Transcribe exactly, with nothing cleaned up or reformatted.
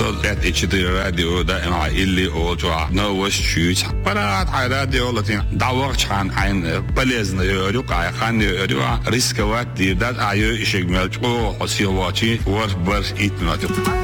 راديو ذات اتش دي راديو دائما اللي اوجوا نوش شوت برات راديو لاتين دعوة عن عن بلزنا يوريو قاي خان يوريو ريسك وقت دي دات ايو شيغمل او حسيواتي ور بر ايتناتو